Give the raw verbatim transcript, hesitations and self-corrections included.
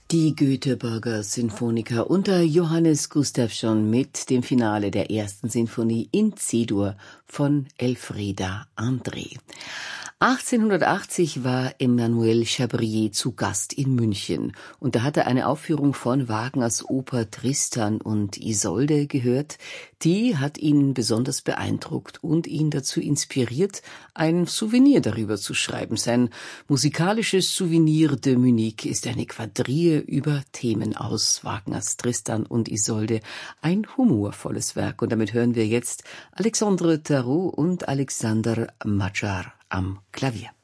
Die Göteborger Sinfoniker unter Johannes Gustafsson mit dem Finale der ersten Sinfonie in C-Dur von Elfriede André. achtzehnhundertachtzig war Emmanuel Chabrier zu Gast in München und da hat er eine Aufführung von Wagners Oper Tristan und Isolde gehört. Die hat ihn besonders beeindruckt und ihn dazu inspiriert, ein Souvenir darüber zu schreiben. Sein musikalisches Souvenir de Munich ist eine Quadrille über Themen aus Wagners Tristan und Isolde. Ein humorvolles Werk und damit hören wir jetzt Alexandre Tarot und Alexander Madjar am Klavier.